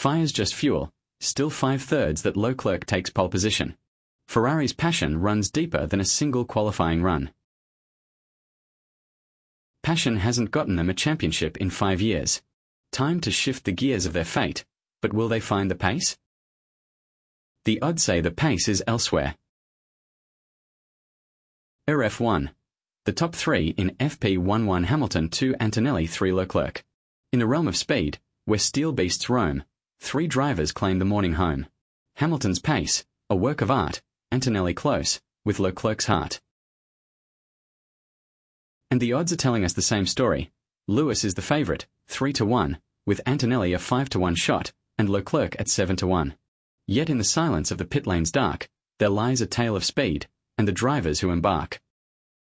Fire's just fuel, still 5/3 that Leclerc takes pole position. Ferrari's passion runs deeper than a single qualifying run. Passion hasn't gotten them a championship in 5 years. Time to shift the gears of their fate, but will they find the pace? The odds say the pace is elsewhere. F1. The top three in FP11 Hamilton 2 Antonelli 3 Leclerc. In the realm of speed, where steel beasts roam, 3 drivers claim the morning home. Hamilton's pace, a work of art, Antonelli close, with Leclerc's heart. And the odds are telling us the same story. Lewis is the favourite, 3-1, with Antonelli a 5-1 shot, and Leclerc at 7-1. Yet in the silence of the pit lane's dark, there lies a tale of speed, and the drivers who embark.